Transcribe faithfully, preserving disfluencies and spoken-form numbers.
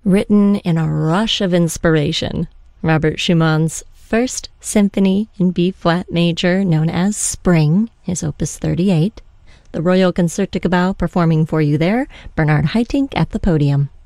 Written in a rush of inspiration, Robert Schumann's First Symphony in B-flat major, known as Spring, is opus thirty-eight. The Royal Concertgebouw performing for you there, Bernard Haitink at the podium.